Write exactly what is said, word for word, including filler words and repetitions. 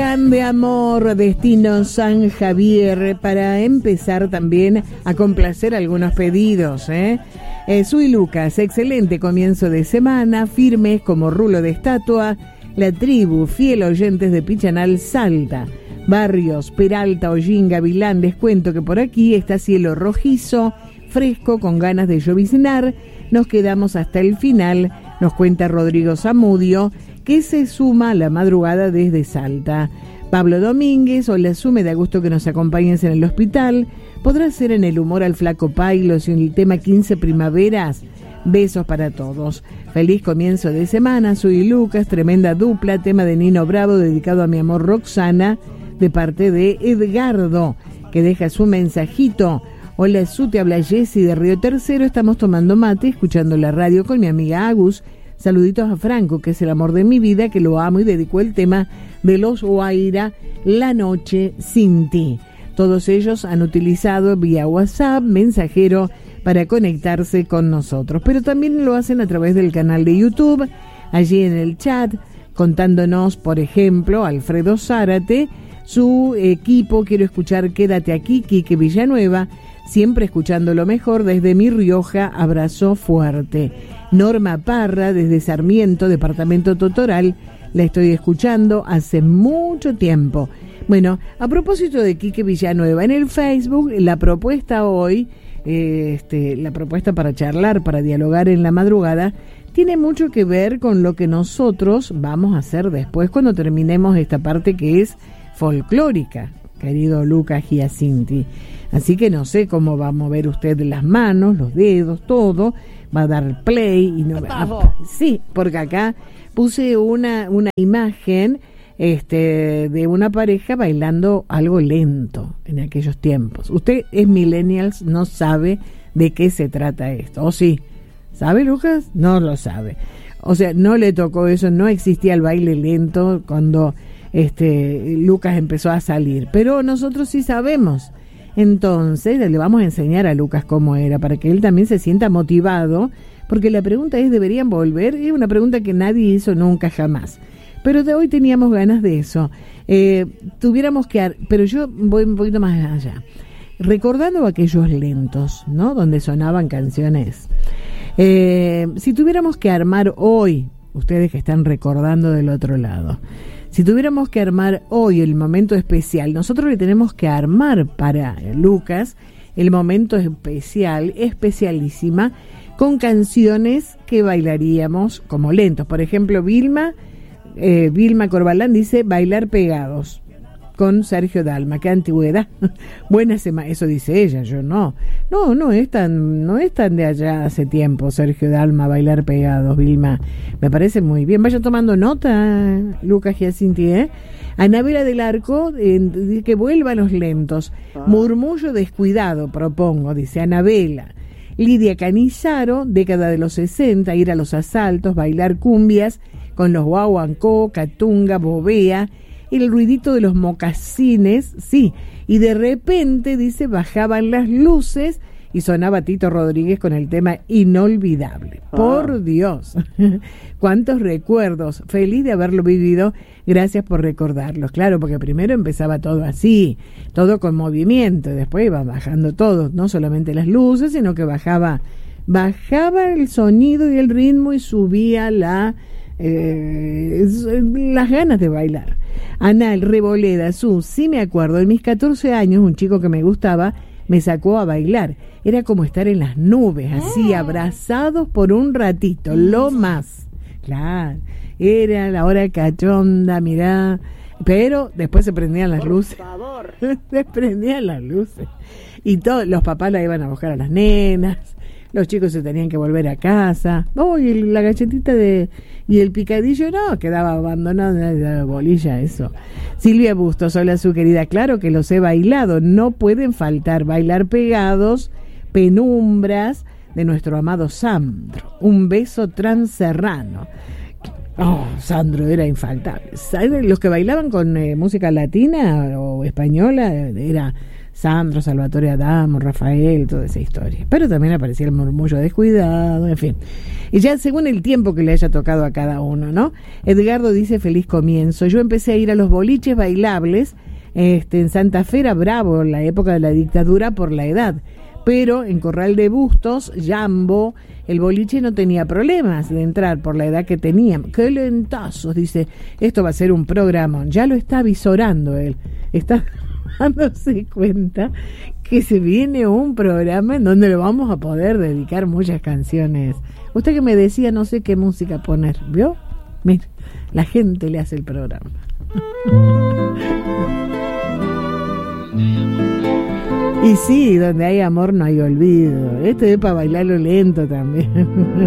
Plan de Amor, Destino San Javier, para empezar también a complacer algunos pedidos, ¿eh? Eh, soy Lucas, excelente comienzo de semana, firmes como rulo de estatua, la tribu, fiel oyentes de Pichanal, Salta, Barrios, Peralta, Hollín, Gavilán, les cuento que por aquí está cielo rojizo, fresco, con ganas de lloviznar, nos quedamos hasta el final, nos cuenta Rodrigo Zamudio, que se suma a la madrugada desde Salta. Pablo Domínguez, hola Sume, da gusto que nos acompañes en el hospital. ¿Podrá ser en el humor al flaco Pailos y en el tema quince primaveras? Besos para todos. Feliz comienzo de semana, soy Lucas, tremenda dupla, tema de Nino Bravo dedicado a mi amor Roxana, de parte de Edgardo, que deja su mensajito. Hola Su, te habla Jessy de Río Tercero, estamos tomando mate, escuchando la radio con mi amiga Agus. Saluditos a Franco, que es el amor de mi vida, que lo amo y dedicó el tema de los Guaira, La Noche Sin Ti. Todos ellos han utilizado vía WhatsApp, mensajero, para conectarse con nosotros, pero también lo hacen a través del canal de YouTube, allí en el chat, contándonos, por ejemplo, Alfredo Zárate, su equipo, quiero escuchar Quédate Aquí, Quique Villanueva, siempre escuchando lo mejor desde Mi Rioja, abrazo fuerte. Norma Parra, desde Sarmiento, departamento Totoral, la estoy escuchando hace mucho tiempo. Bueno, a propósito de Quique Villanueva, en el Facebook, la propuesta hoy, eh, este, la propuesta para charlar, para dialogar en la madrugada, tiene mucho que ver con lo que nosotros vamos a hacer después cuando terminemos esta parte que es folclórica, querido Lucas Giacinti. Así que no sé cómo va a mover usted las manos, los dedos, todo, va a dar play y no va. Sí, porque acá puse una una imagen este de una pareja bailando algo lento en aquellos tiempos. Usted es millennials, no sabe de qué se trata esto. ¿O sí? ¿Sabe, Lucas? No lo sabe. O sea, no le tocó eso, no existía el baile lento cuando este Lucas empezó a salir, pero nosotros sí sabemos. Entonces le vamos a enseñar a Lucas cómo era, para que él también se sienta motivado, porque la pregunta es, ¿deberían volver? Es una pregunta que nadie hizo nunca, jamás. Pero de hoy teníamos ganas de eso. Eh, tuviéramos que... Pero yo voy un poquito más allá. Recordando aquellos lentos, ¿no? Donde sonaban canciones. Eh, si tuviéramos que armar hoy, ustedes que están recordando del otro lado, si tuviéramos que armar hoy el momento especial, nosotros le tenemos que armar para Lucas el momento especial, especialísima, con canciones que bailaríamos como lentos. Por ejemplo, Vilma, eh, Vilma Corbalán dice Bailar Pegados con Sergio Dalma. ¡Qué antigüedad! Buena semana, eso dice ella, yo no. No, no es tan, no es tan de allá hace tiempo, Sergio Dalma, Bailar Pegados, Vilma. Me parece muy bien. Vaya tomando nota, Lucas Giacinti, ¿eh? Anabela del Arco, eh, que vuelvan los lentos. Ah. Murmullo descuidado, propongo, dice Anabela. Lidia Canizaro, década de los sesenta, ir a los asaltos, bailar cumbias con los guaguancó, catunga, bobea, el ruidito de los mocasines, sí, y de repente, dice, bajaban las luces y sonaba Tito Rodríguez con el tema Inolvidable. Ah. Por Dios, cuántos recuerdos, feliz de haberlo vivido, gracias por recordarlos. Claro, porque primero empezaba todo así, todo con movimiento, y después iba bajando todo, no solamente las luces, sino que bajaba, bajaba el sonido y el ritmo y subía la... Eh, las ganas de bailar. Anal Reboleda, su, sí me acuerdo, en mis catorce años un chico que me gustaba me sacó a bailar, era como estar en las nubes, así abrazados por un ratito, lo más, claro, era la hora cachonda, mirá, pero después se prendían las por luces, favor. se prendían las luces y todos los papás la iban a buscar a las nenas, los chicos se tenían que volver a casa. Oh, y la galletita de y el picadillo no, quedaba abandonado en la bolilla eso. Silvia Bustos, hola su querida, claro que los he bailado, no pueden faltar bailar pegados, penumbras de nuestro amado Sandro. Un beso transerrano. Oh, Sandro era infaltable. ¿Saben los que bailaban con eh, música latina o o española era Sandro, Salvatore Adamo, Rafael, toda esa historia. Pero también aparecía el Murmullo Descuidado, en fin. Y ya según el tiempo que le haya tocado a cada uno, ¿no? Edgardo dice: feliz comienzo. Yo empecé a ir a los boliches bailables este, en Santa Fe, era bravo en la época de la dictadura por la edad. Pero en Corral de Bustos, Jambo, el boliche no tenía problemas de entrar por la edad que tenían. ¡Qué lentazos! Dice, esto va a ser un programa. Ya lo está avisorando él. Está dándose cuenta que se viene un programa en donde le vamos a poder dedicar muchas canciones. Usted que me decía, no sé qué música poner, ¿vio? Mira, la gente le hace el programa. Y sí, donde hay amor no hay olvido. Esto es para bailarlo lento también.